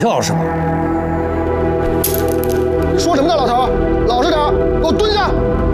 票是吧？ 说什么呢，老头？老实点，给我蹲下！